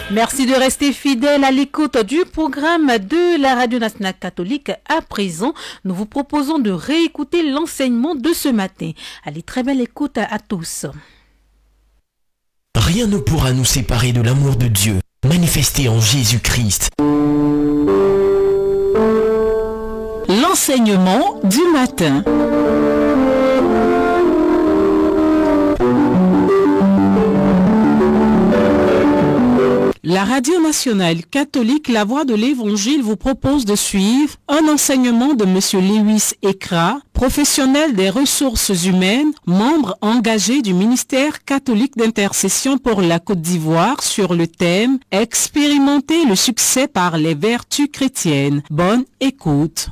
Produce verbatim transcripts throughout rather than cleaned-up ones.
Merci de rester fidèle à l'écoute du programme de la Radio Nationale Catholique. À présent, nous vous proposons de réécouter l'enseignement de ce matin. Allez, très belle écoute à tous. Rien ne pourra nous séparer de l'amour de Dieu, manifesté en Jésus-Christ. L'enseignement du matin. La Radio Nationale Catholique La Voix de l'Évangile vous propose de suivre un enseignement de M. Lewis Ekra, professionnel des ressources humaines, membre engagé du ministère catholique d'intercession pour la Côte d'Ivoire sur le thème « Expérimenter le succès par les vertus chrétiennes ». Bonne écoute.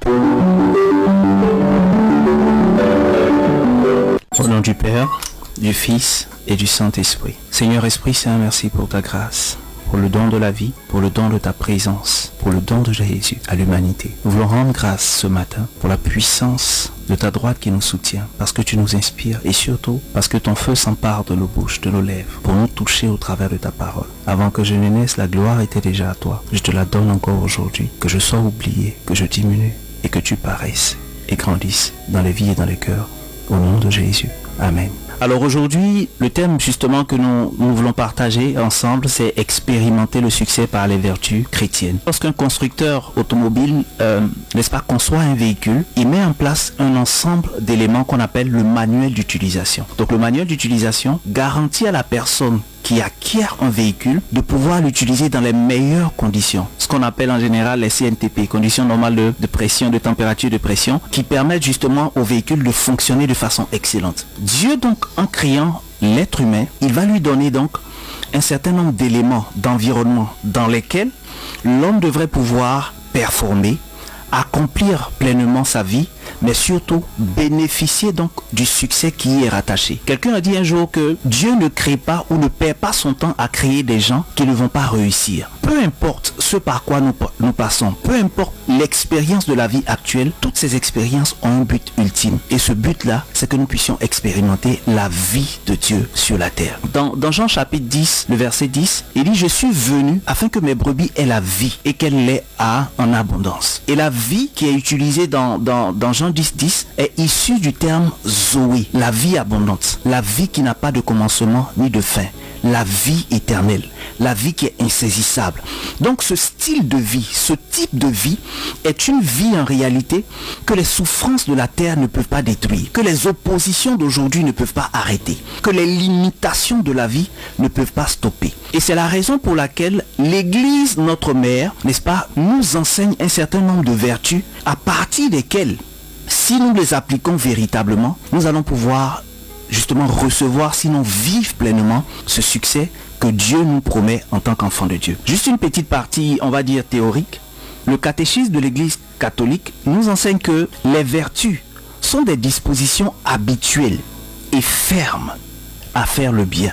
Au nom du Père, du Fils et du Saint-Esprit. Seigneur Esprit Saint, merci pour ta grâce, pour le don de la vie, pour le don de ta présence, pour le don de Jésus à l'humanité. Nous voulons rendre grâce ce matin pour la puissance de ta droite qui nous soutient, parce que tu nous inspires et surtout parce que ton feu s'empare de nos bouches, de nos lèvres, pour nous toucher au travers de ta parole. Avant que je ne naisse, la gloire était déjà à toi. Je te la donne encore aujourd'hui, que je sois oublié, que je diminue et que tu paraisses et grandisses dans les vies et dans les cœurs. Au nom de Jésus. Amen. Alors aujourd'hui, le thème justement que nous, nous voulons partager ensemble, c'est expérimenter le succès par les vertus chrétiennes. Lorsqu'un constructeur automobile, euh, n'est-ce pas, conçoit un véhicule, il met en place un ensemble d'éléments qu'on appelle le manuel d'utilisation. Donc le manuel d'utilisation garantit à la personne qui acquiert un véhicule de pouvoir l'utiliser dans les meilleures conditions. Ce qu'on appelle en général les C N T P, conditions normales de, de pression, de température, de pression, qui permettent justement au véhicule de fonctionner de façon excellente. Dieu donc, en créant l'être humain, il va lui donner donc un certain nombre d'éléments d'environnement dans lesquels l'homme devrait pouvoir performer, accomplir pleinement sa vie, mais surtout bénéficier donc du succès qui y est rattaché. Quelqu'un a dit un jour que Dieu ne crée pas ou ne perd pas son temps à créer des gens qui ne vont pas réussir. Peu importe ce par quoi nous, nous passons, peu importe l'expérience de la vie actuelle, toutes ces expériences ont un but ultime. Et ce but-là, c'est que nous puissions expérimenter la vie de Dieu sur la terre. Dans, dans Jean chapitre dix, le verset dix, il dit « Je suis venu afin que mes brebis aient la vie et qu'elle l'ait à en abondance. » Et la vie qui est utilisée dans, dans, dans Jean dix, dix est issue du terme Zoé, la vie abondante, la vie qui n'a pas de commencement ni de fin, la vie éternelle, la vie qui est insaisissable. Donc ce style de vie, ce type de vie est une vie en réalité que les souffrances de la terre ne peuvent pas détruire, que les oppositions d'aujourd'hui ne peuvent pas arrêter, que les limitations de la vie ne peuvent pas stopper. Et c'est la raison pour laquelle l'Église, notre mère, n'est-ce pas, nous enseigne un certain nombre de vertus à partir desquelles, si nous les appliquons véritablement, nous allons pouvoir justement recevoir, sinon vivre pleinement ce succès que Dieu nous promet en tant qu'enfant de Dieu. Juste une petite partie, on va dire théorique. Le catéchisme de l'Église catholique nous enseigne que les vertus sont des dispositions habituelles et fermes à faire le bien.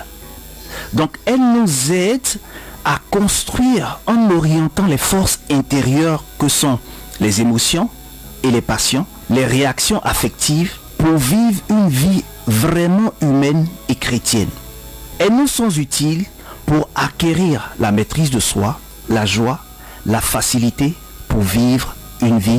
Donc elles nous aident à construire en orientant les forces intérieures que sont les émotions et les passions, les réactions affectives pour vivre une vie vraiment humaine et chrétienne. Elles nous sont utiles pour acquérir la maîtrise de soi, la joie, la facilité pour vivre une vie